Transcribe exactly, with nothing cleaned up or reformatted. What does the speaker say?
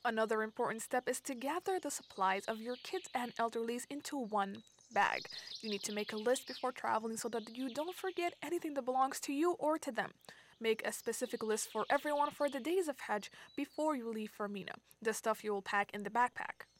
Another important step is to gather the supplies of your kids and elderlies into one bag. You need to make a list before traveling so that you don't forget anything that belongs to you or to them. Make a specific list for everyone for the days of Hajj before you leave for Mina, the stuff you will pack in the backpack.